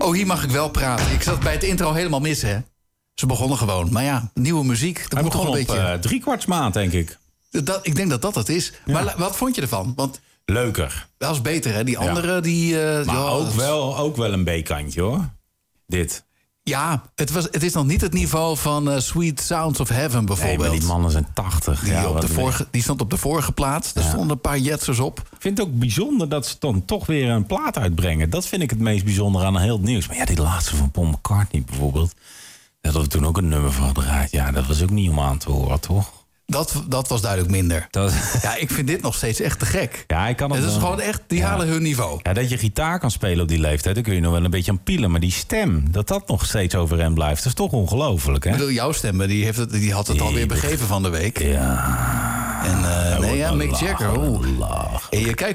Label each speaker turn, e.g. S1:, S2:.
S1: Oh, hier mag ik wel praten. Ik zat bij het intro helemaal mis, hè. Ze begonnen gewoon. Maar ja, nieuwe muziek. Dat
S2: Hij
S1: moet
S2: begon
S1: gewoon een beetje...
S2: op 3/4 maand, denk ik.
S1: Ik denk dat dat het is. Ja. Maar wat vond je ervan? Want
S2: leuker.
S1: dat is beter, hè? Die andere, die...
S2: maar ook wel een B-kantje, hoor. Dit.
S1: Ja, het is nog niet het niveau van Sweet Sounds of Heaven, bijvoorbeeld.
S2: Nee, maar die mannen zijn 80.
S1: Die stond op de vorige plaats. Er stonden een paar jetsers op.
S2: Ik vind het ook bijzonder dat ze dan toch weer een plaat uitbrengen. Dat vind ik het meest bijzonder aan heel het nieuws. Maar ja, die laatste van Paul McCartney bijvoorbeeld. Daar hadden we toen ook een nummer van gedraaid. Ja, dat was ook niet om aan te horen, toch?
S1: Dat was duidelijk minder. Ja, ik vind dit nog steeds echt te gek.
S2: Ja, ik kan het
S1: is gewoon echt, die halen hun niveau.
S2: Ja, dat je gitaar kan spelen op die leeftijd, daar kun je nog wel een beetje aan pielen. Maar die stem, dat nog steeds overeind blijft, dat is toch ongelooflijk, hè?
S1: Ik bedoel, jouw stem, die had het alweer begeven van de week.
S2: Ja.
S1: En Mick Jagger. En je kijkt